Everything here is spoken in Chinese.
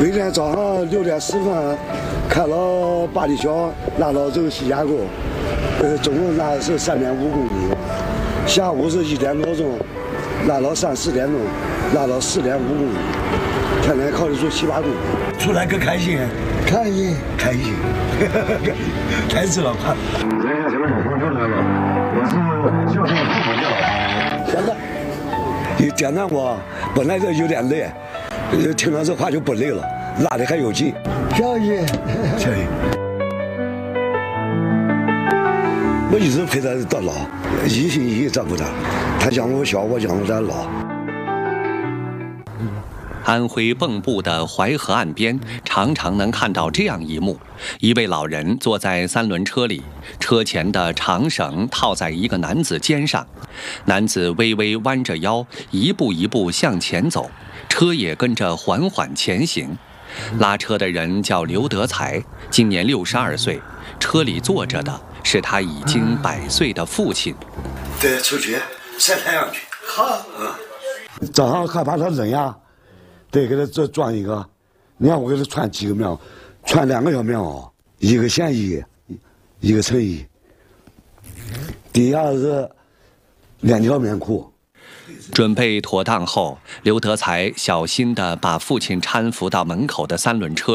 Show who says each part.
Speaker 1: 那天早上6点10分，开了八里桥，拉到这个西峡沟，总共拉是3.5公里。下午是1点多钟，拉到3、4点钟，拉到4.5公里。天天靠的做7、8公里，出来可开心，开心，太值了，快！
Speaker 2: 人家现在老公就来了，我是叫上副主教。
Speaker 1: 现在你简单我本来就有点累，听到这话就不累了，拉的还有劲，小心。我一直陪他到老，一心一意照顾他，他养我小，我养他老。
Speaker 3: 安徽蚌埠的淮河岸边，常常能看到这样一幕：一位老人坐在3轮车里，车前的长绳套在一个男子肩上，男子微微弯着腰，一步一步向前走，车也跟着缓缓前行。拉车的人叫刘德才，今年62岁，车里坐着的是他已经100岁的父亲。
Speaker 1: 对，出去晒太阳去。好，早上还把他扔呀。得给他这装一个，你看我给他穿几个棉袄，穿2个小棉袄，一个线衣，一个衬衣，底下是2条棉裤。
Speaker 3: 准备妥当后，刘德才小心地把父亲搀扶到门口的3轮车